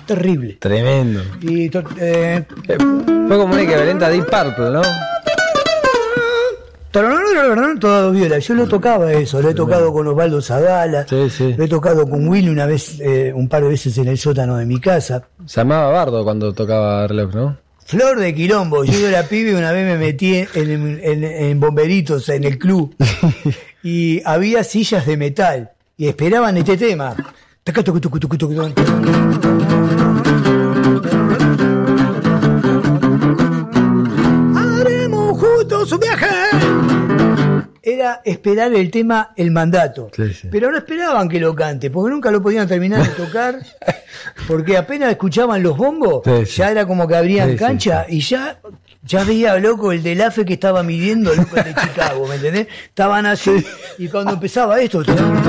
terrible. Tremendo. Y fue como una equivalente a Deep Purple, ¿no? Todo viola. Yo lo tocaba eso, lo he tocado con Osvaldo Zagala, sí. lo he tocado con Willy una vez, un par de veces en el sótano de mi casa. Se llamaba Bardo cuando tocaba reloj, ¿no? Flor de quilombo. Yo era pibe y una vez me metí en bomberitos en el club y había sillas de metal y esperaban este tema. Haremos juntos un viaje. Era esperar el tema El Mandato. Sí. Pero no esperaban que lo cante, porque nunca lo podían terminar de tocar, porque apenas escuchaban los bombos, ya era como que abrían cancha y ya veía, loco, el del AFE que estaba midiendo, loco, el de Chicago, ¿me entendés? Estaban así, y cuando empezaba esto,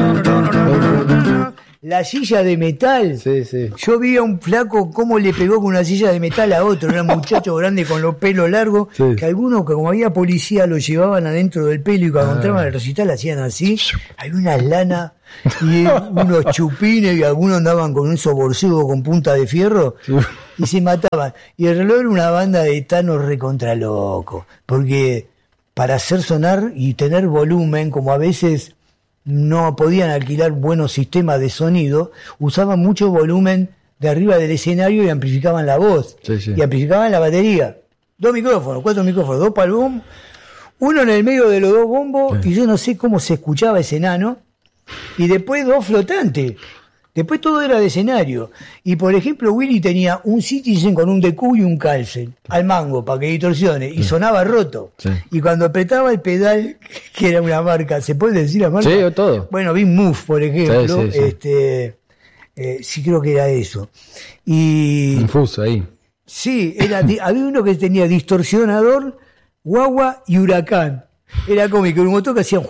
la silla de metal, yo vi a un flaco cómo le pegó con una silla de metal a otro, era un muchacho grande con los pelos largos, que algunos, que como había policía, lo llevaban adentro del pelo y cuando entraban al recital hacían así, hay unas lanas y unos chupines y algunos andaban con un soborcego con punta de fierro y se mataban. Y el reloj era una banda de tanos recontra loco, porque para hacer sonar y tener volumen, como a veces no podían alquilar buenos sistemas de sonido, usaban mucho volumen de arriba del escenario y amplificaban la voz y amplificaban la batería. 2 micrófonos, 4 micrófonos, 2 para el bombo, uno en el medio de los 2 bombos y yo no sé cómo se escuchaba ese enano, y después 2 flotantes. Después todo era de escenario. Y por ejemplo, Willy tenía un Citizen con un DQ y un Calcel al mango para que distorsione. Y sonaba roto. Y cuando apretaba el pedal, que era una marca, ¿se puede decir la marca? Sí, todo. Bueno, Big Move, por ejemplo. Sí. Sí, creo que era eso. Y Infuso ahí. sí, había uno que tenía distorsionador, guagua y huracán. Era cómico, un motor que hacía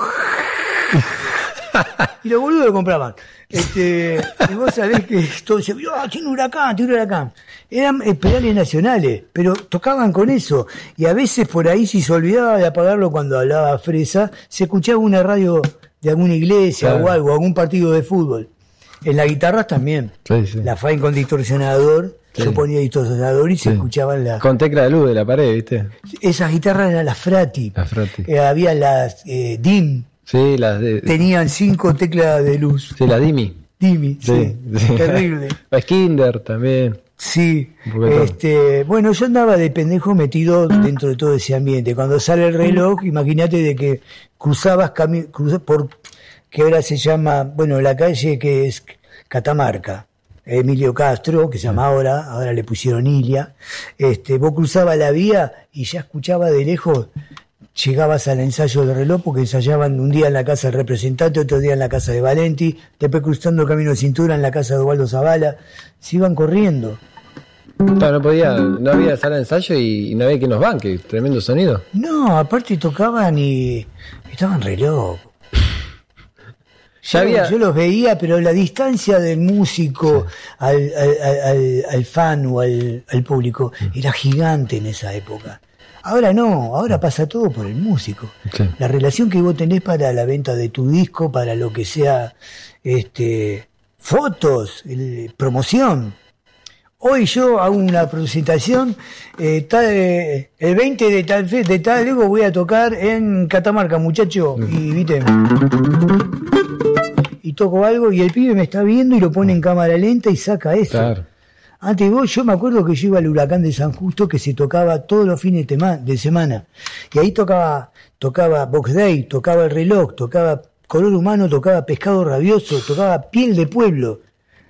y los boludos lo compraban. Y vos sabés que todo decía, tiene huracán. Eran pedales nacionales, pero tocaban con eso. Y a veces por ahí, si se olvidaba de apagarlo cuando hablaba Fresa, se escuchaba una radio de alguna iglesia o algo, algún partido de fútbol. En las guitarras también. La Fine con distorsionador. Yo ponía distorsionador y se escuchaban las... Con tecla de luz de la pared, ¿viste? Esas guitarras eran las Frati. Había las DIM. Sí, las de... Tenían 5 teclas de luz. Sí, la Dimi. Sí. Terrible. Skinder también. Sí. Bueno, yo andaba de pendejo metido dentro de todo ese ambiente. Cuando sale el reloj, imagínate de que cruzabas por, que ahora se llama, bueno, la calle que es Catamarca, Emilio Castro, que se llama ahora le pusieron Ilia. Vos cruzabas la vía y ya escuchabas de lejos. Llegabas al ensayo del reloj porque ensayaban un día en la casa del representante, otro día en la casa de Valenti, después cruzando el camino de cintura en la casa de Osvaldo Zagala. Se iban corriendo. Claro, no había sala de ensayo y no había que nos banque, tremendo sonido. No, aparte tocaban y estaban re locos. Yo los veía, pero la distancia del músico al fan o al público era gigante en esa época. Ahora no, ahora pasa todo por el músico. La relación que vos tenés para la venta de tu disco, para lo que sea, fotos, promoción. Hoy yo hago una presentación, el 20 de tal luego voy a tocar en Catamarca, muchacho, y viste, y toco algo y el pibe me está viendo y lo pone en cámara lenta y saca eso. Claro. Antes yo me acuerdo que yo iba al Huracán de San Justo, que se tocaba todos los fines de semana. Y ahí tocaba Box Day, tocaba El Reloj, tocaba Color Humano, tocaba Pescado Rabioso, tocaba Piel de Pueblo,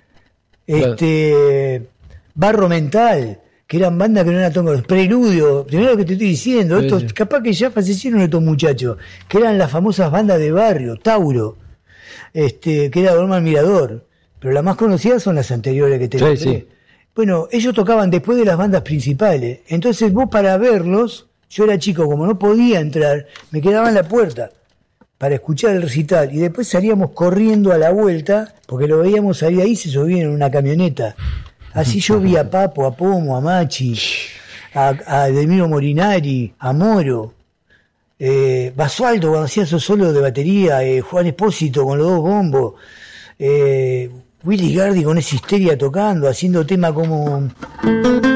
Barro Mental, que eran bandas que no eran tocando, Preludio, primero que te estoy diciendo, estos, capaz que ya fallecieron estos muchachos, que eran las famosas bandas de barrio, Tauro, que era Dorma al Mirador, pero las más conocidas son las anteriores que te nombré. Bueno, ellos tocaban después de las bandas principales. Entonces vos para verlos, yo era chico, como no podía entrar, me quedaba en la puerta para escuchar el recital. Y después salíamos corriendo a la vuelta, porque lo veíamos salir ahí, se subían en una camioneta. Así yo vi a Papo, a Pomo, a Machi, a Edelmiro Morinari, a Moro, Basualdo cuando hacía su solo de batería, Juan Espósito con los 2 bombos, Willy Gardi con esa histeria tocando, haciendo tema como...